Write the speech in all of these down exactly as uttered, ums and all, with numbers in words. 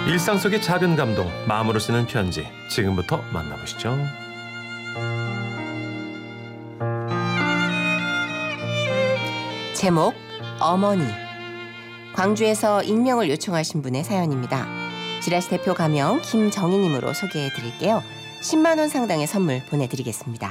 일상 속의 작은 감동, 마음으로 쓰는 편지. 지금부터 만나보시죠. 제목 어머니. 광주에서 익명을 요청하신 분의 사연입니다. 지라시 대표 가명 김정희님으로 소개해드릴게요. 십만 원 상당의 선물 보내드리겠습니다.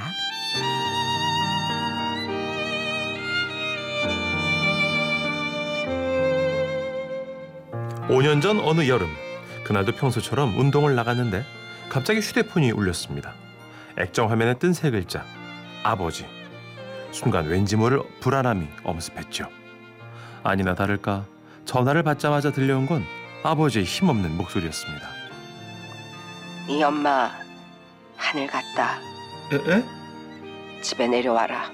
오 년 전 어느 여름, 그날도 평소처럼 운동을 나갔는데 갑자기 휴대폰이 울렸습니다. 액정 화면에 뜬 세 글자, 아버지. 순간 왠지 모를 불안함이 엄습했죠. 아니나 다를까 전화를 받자마자 들려온 건 아버지의 힘없는 목소리였습니다. 네 엄마 하늘 갔다. 에? 집에 내려와라.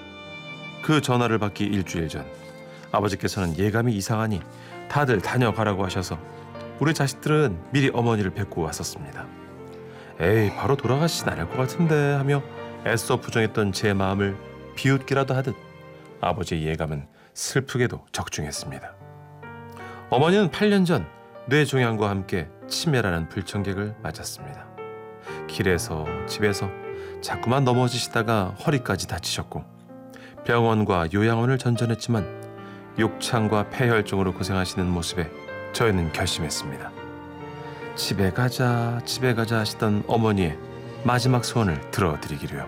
그 전화를 받기 일주일 전, 아버지께서는 예감이 이상하니 다들 다녀가라고 하셔서 우리 자식들은 미리 어머니를 뵙고 왔었습니다. 에이, 바로 돌아가시진 않을 것 같은데 하며 애써 부정했던 제 마음을 비웃기라도 하듯 아버지의 예감은 슬프게도 적중했습니다. 어머니는 팔 년 전 뇌종양과 함께 치매라는 불청객을 맞았습니다. 길에서 집에서 자꾸만 넘어지시다가 허리까지 다치셨고 병원과 요양원을 전전했지만 욕창과 폐혈증으로 고생하시는 모습에 저희는 결심했습니다. 집에 가자 집에 가자 하시던 어머니의 마지막 소원을 들어드리기로요.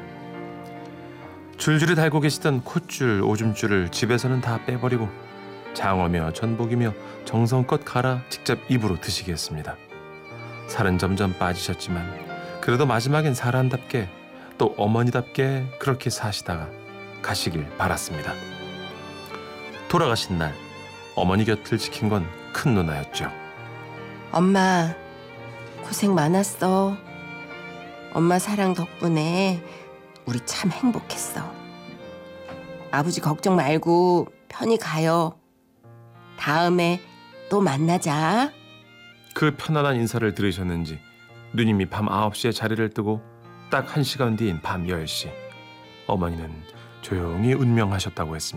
줄줄이 달고 계시던 콧줄, 오줌줄을 집에서는 다 빼버리고 장어며 전복이며 정성껏 갈아 직접 입으로 드시겠습니다. 살은 점점 빠지셨지만 그래도 마지막엔 사람답게 또 어머니답게 그렇게 사시다가 가시길 바랐습니다. 돌아가신 날 어머니 곁을 지킨 건 큰 누나였죠. 엄마 고생 많았어. 엄마 사랑 덕분에 우리 참 행복했어. 아버지 걱정 말고 편히 가요. 다음에 또 만나자. 그 편안한 인사를 들으셨는지 누님이 밤 아홉 시에 자리를 뜨고 딱 한 시간 뒤인 밤 열 시 어머니는 조용히 운명하셨다고 했습니다.